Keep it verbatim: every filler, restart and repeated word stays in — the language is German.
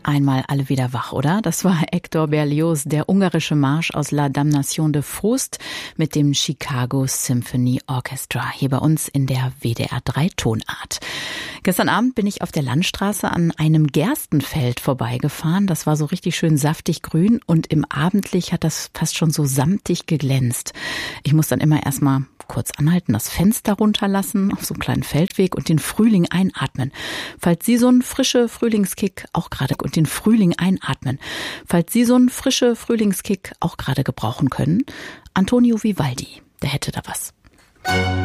Einmal alle wieder wach, oder? Das war Hector Berlioz, der ungarische Marsch aus La Damnation de Faust mit dem Chicago Symphony Orchestra, hier bei uns in der W D R drei Tonart. Gestern Abend bin ich auf der Landstraße an einem Gerstenfeld vorbeigefahren. Das war so richtig schön saftig grün und im Abendlicht hat das fast schon so samtig geglänzt. Ich muss dann immer erstmal kurz anhalten, das Fenster runterlassen auf so einen kleinen Feldweg und den Frühling einatmen. Falls Sie so einen frische Frühlingskick auch gerade und den Frühling einatmen. Falls Sie so einen frische Frühlingskick auch gerade gebrauchen können, Antonio Vivaldi, der hätte da was.